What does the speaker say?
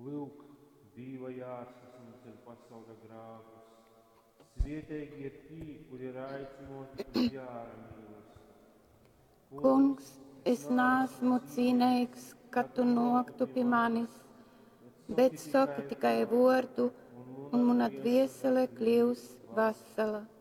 Lūk, Dieva jārsas mums ir pasaules grākus. Svietīgi ir tī, kur ir aicināti uz jāra mīlestību. Kungs, es neesmu cienīgs, ka tu noktu pie manis, bet saka tikai vārdu, un mana dvēsele kļūs vesela.